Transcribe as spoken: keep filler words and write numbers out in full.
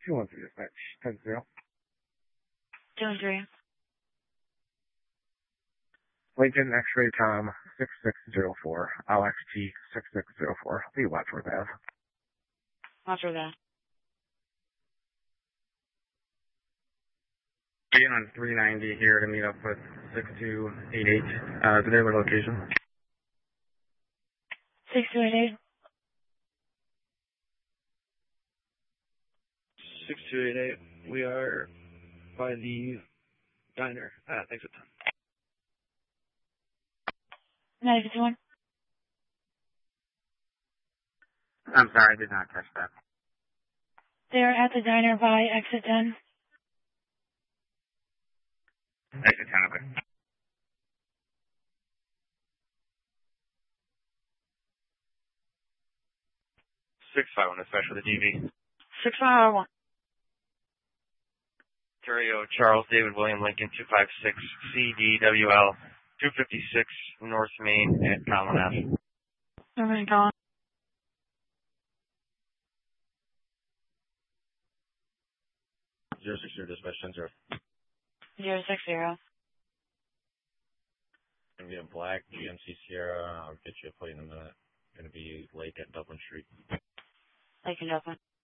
two one three dispatch, ten zero. two one three. Lincoln X-ray Tom six six zero four, L X T six six zero four. Lee Wadsworth Ave. Wadsworth Ave. Being on three ninety here to meet up with six two eight eight. Uh, the neighborhood location. six two eight eight. six two eight eight. We are by the diner. Ah, thanks a ton. nine fifty-one. I'm sorry, I did not catch that. They're at the diner by exit ten. Exit ten, okay. six five one, dispatch for the D V. six five one. Terrio, Charles David William Lincoln, two five six C D W L, two fifty-six North Main at Common Ave. North Main, Colin. zero six zero, dispatch ten zero. zero six zero. Gonna be a black G M C Sierra. I'll get you a plate in a minute. Gonna be Lake at Dublin Street. Lake and Dublin.